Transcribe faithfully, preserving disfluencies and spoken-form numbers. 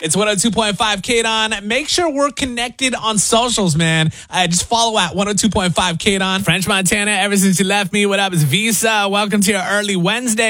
It's one oh two point five K D O N. Make sure we're connected on socials, man. Uh, just follow at one oh two point five K D O N. French Montana, ever since you left me. What up? It's Visa. Welcome to your early Wednesday.